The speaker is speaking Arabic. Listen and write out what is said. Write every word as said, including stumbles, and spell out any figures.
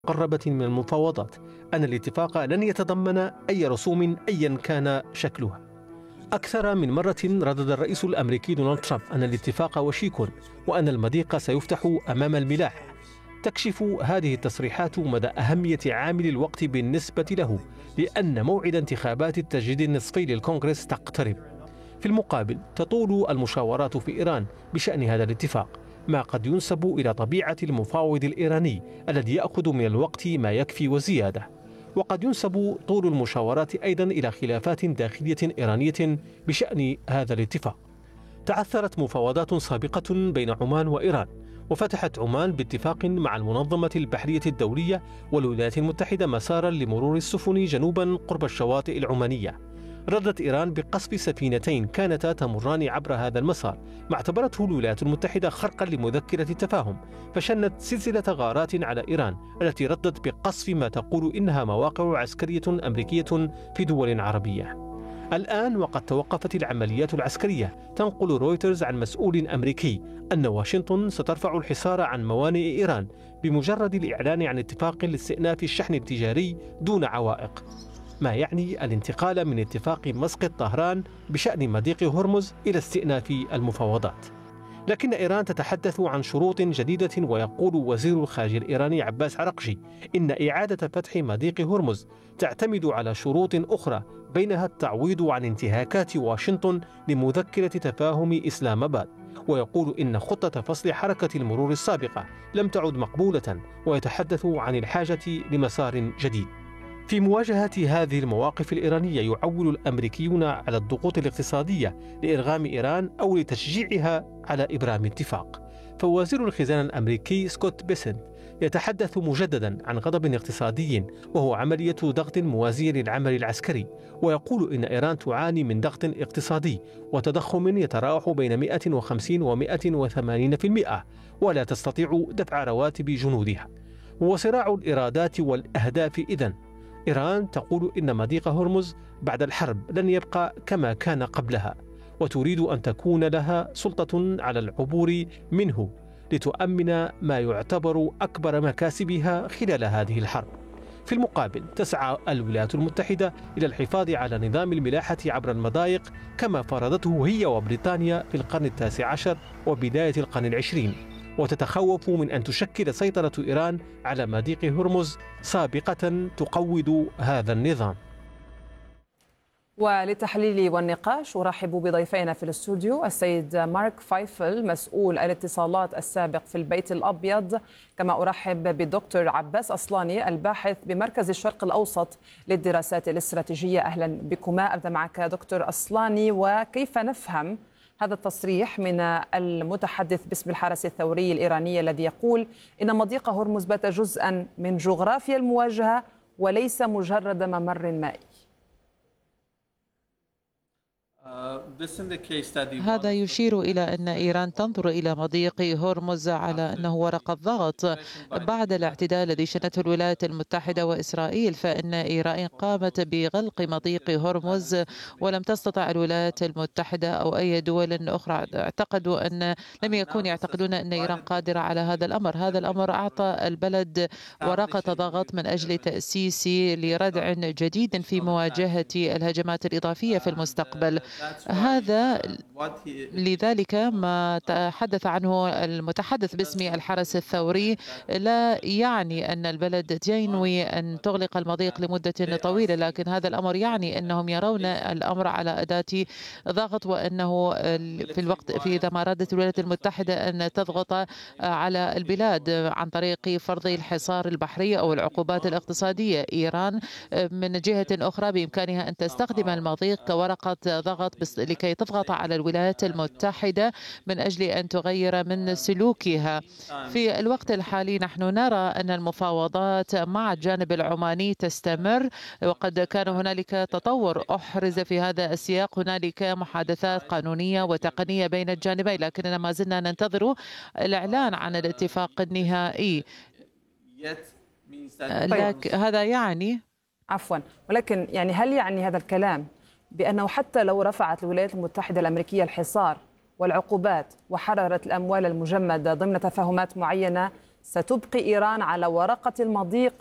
مقربة من المفاوضات أن الاتفاق لن يتضمن أي رسوم أيا كان شكلها. أكثر من مرة ردد الرئيس الأمريكي دونالد ترامب أن الاتفاق وشيك وأن المضيق سيفتح أمام الملاحة. تكشف هذه التصريحات مدى أهمية عامل الوقت بالنسبة له، لأن موعد انتخابات التجديد النصفي للكونغرس تقترب. في المقابل تطول المشاورات في إيران بشأن هذا الاتفاق، ما قد ينسب إلى طبيعة المفاوض الإيراني الذي يأخذ من الوقت ما يكفي وزيادة. وقد ينسب طول المشاورات أيضا إلى خلافات داخلية إيرانية بشأن هذا الاتفاق. تعثرت مفاوضات سابقة بين عمان وإيران، وفتحت عمان باتفاق مع المنظمة البحرية الدولية والولايات المتحدة مسارا لمرور السفن جنوبا قرب الشواطئ العمانية. ردت إيران بقصف سفينتين كانتا تمران عبر هذا المسار، ما اعتبرته الولايات المتحدة خرقا لمذكرة التفاهم، فشنت سلسلة غارات على إيران التي ردت بقصف ما تقول إنها مواقع عسكرية أمريكية في دول عربية. الآن وقد توقفت العمليات العسكرية، تنقل رويترز عن مسؤول أمريكي أن واشنطن سترفع الحصار عن موانئ إيران بمجرد الإعلان عن اتفاق لاستئناف الشحن التجاري دون عوائق، ما يعني الانتقال من اتفاق مسقط طهران بشأن مضيق هرمز إلى استئناف المفاوضات. لكن إيران تتحدث عن شروط جديدة، ويقول وزير الخارجية الإيراني عباس عرقجي إن إعادة فتح مضيق هرمز تعتمد على شروط أخرى، بينها التعويض عن انتهاكات واشنطن لمذكرة تفاهم إسلام آباد. ويقول إن خطة فصل حركة المرور السابقة لم تعد مقبولة، ويتحدث عن الحاجة لمسار جديد. في مواجهة هذه المواقف الإيرانية يعول الأمريكيون على الضغوط الاقتصادية لإرغام إيران أو لتشجيعها على إبرام اتفاق. فوزير الخزانة الأمريكي سكوت بيسنت يتحدث مجددا عن غضب اقتصادي، وهو عملية ضغط موازية للعمل العسكري، ويقول إن إيران تعاني من ضغط اقتصادي وتضخم يتراوح بين مئة وخمسين ومئة وثمانين بالمئة، ولا تستطيع دفع رواتب جنودها. وصراع الإرادات والأهداف إذن. إيران تقول إن مضيق هرمز بعد الحرب لن يبقى كما كان قبلها، وتريد أن تكون لها سلطة على العبور منه لتؤمن ما يعتبر أكبر مكاسبها خلال هذه الحرب. في المقابل تسعى الولايات المتحدة إلى الحفاظ على نظام الملاحة عبر المضايق كما فرضته هي وبريطانيا في القرن التاسع عشر وبداية القرن العشرين، وتتخوف من أن تشكل سيطرة إيران على مضيق هرمز سابقة تقوض هذا النظام. وللتحليل والنقاش أرحب بضيفينا في الاستوديو السيد مارك فايفل مسؤول الاتصالات السابق في البيت الأبيض، كما أرحب بالدكتور عباس أصلاني الباحث بمركز الشرق الأوسط للدراسات الاستراتيجية. أهلا بكما. أبدأ معك دكتور أصلاني، وكيف نفهم هذا التصريح من المتحدث باسم الحرس الثوري الإيراني الذي يقول إن مضيق هرمز بات جزءا من جغرافيا المواجهة وليس مجرد ممر مائي؟ هذا يشير إلى أن إيران تنظر إلى مضيق هرمز على أنه ورقة ضغط بعد الاعتداء الذي شنته الولايات المتحدة وإسرائيل، فإن إيران قامت بغلق مضيق هرمز ولم تستطع الولايات المتحدة أو أي دول أخرى. اعتقدوا أن لم يكونوا يعتقدون أن إيران قادرة على هذا الأمر. هذا الأمر أعطى البلد ورقة ضغط من أجل تأسيس لردع جديد في مواجهة الهجمات الإضافية في المستقبل. هذا لذلك ما تحدث عنه المتحدث باسم الحرس الثوري لا يعني أن البلد تنوي أن تغلق المضيق لمدة طويلة، لكن هذا الأمر يعني أنهم يرون الأمر على أداة ضغط، وأنه في الوقت في إذا ما أرادت الولايات المتحدة أن تضغط على البلاد عن طريق فرض الحصار البحري أو العقوبات الاقتصادية، إيران من جهة أخرى بإمكانها أن تستخدم المضيق كورقة ضغط لكي تضغط على الولايات المتحدة من أجل أن تغير من سلوكها. في الوقت الحالي نحن نرى أن المفاوضات مع الجانب العماني تستمر، وقد كان هنالك تطور أحرز في هذا السياق. هنالك محادثات قانونية وتقنية بين الجانبين، لكننا ما زلنا ننتظر الإعلان عن الاتفاق النهائي. لكن هذا يعني عفوا ولكن يعني هل يعني هذا الكلام بأنه حتى لو رفعت الولايات المتحدة الأمريكية الحصار والعقوبات وحررت الأموال المجمدة ضمن تفاهمات معينة، ستبقي إيران على ورقة المضيق